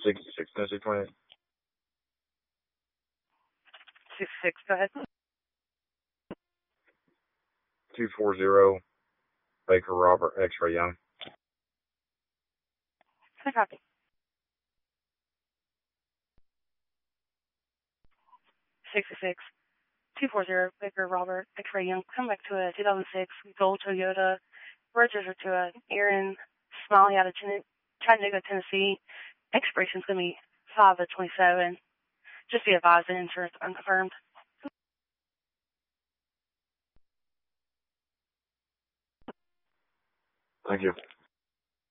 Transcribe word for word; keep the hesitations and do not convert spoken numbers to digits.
sixty-six Tennessee twenty-eight. sixty-six, go ahead. two forty Baker Robert, X-Ray Young. Can I copy? sixty-six, two forty Baker Robert, X-Ray Young. Come back to a two thousand six gold Toyota, registered to a Aaron Smiley out of Chattanooga, Tennessee. Expiration's going to be five of twenty-seven. Just be advised, the insurance unconfirmed. Thank you.